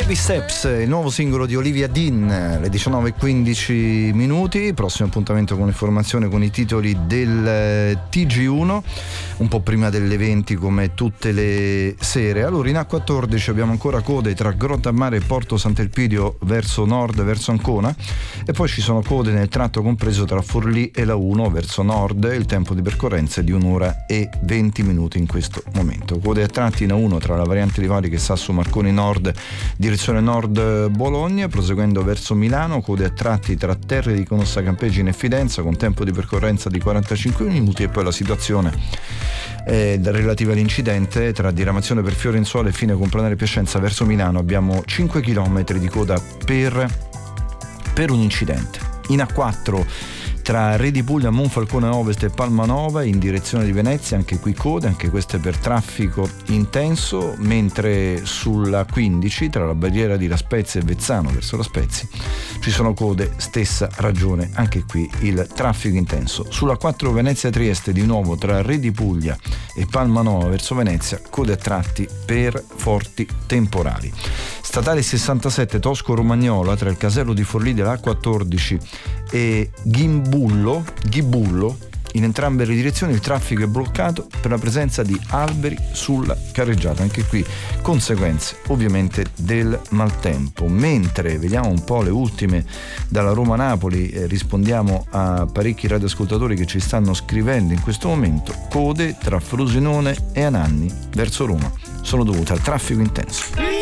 Baby Steps, il nuovo singolo di Olivia Dean, le 19:15 minuti. Prossimo appuntamento con informazione con i titoli del TG1, un po' prima delle 20 come tutte le sere. Allora, in A14 abbiamo ancora code tra Grottammare e Porto Sant'Elpidio verso nord, verso Ancona, e poi ci sono code nel tratto compreso tra Forlì e la 1 verso nord. Il tempo di percorrenza è di 1 ora e 20 minuti in questo momento. Code a tratti in A1 tra la variante Livari che Sasso Marconi Nord direzione nord Bologna, proseguendo verso Milano, code a tratti tra Terre di Conossa Campeggi e Fidenza con tempo di percorrenza di 45 minuti. E poi la situazione relativa all'incidente tra diramazione per Fiorenzuola e fine Complanare Piacenza verso Milano. Abbiamo 5 km di coda per un incidente. In A4 tra Re di Puglia, Monfalcone Ovest e Palmanova in direzione di Venezia, anche qui code, anche queste per traffico intenso, mentre sulla 15 tra la barriera di La Spezia e Vezzano verso La Spezia ci sono code, stessa ragione, anche qui il traffico intenso. Sulla 4 Venezia-Trieste di nuovo tra Re di Puglia e Palmanova verso Venezia, code a tratti per forti temporali. Statale 67 Tosco-Romagnola tra il casello di Forlì della A14 e Ghibullo, in entrambe le direzioni il traffico è bloccato per la presenza di alberi sulla carreggiata, anche qui conseguenze ovviamente del maltempo. Mentre vediamo un po' le ultime dalla Roma-Napoli, rispondiamo a parecchi radioascoltatori che ci stanno scrivendo in questo momento. Code tra Frosinone e Anagni verso Roma sono dovute al traffico intenso.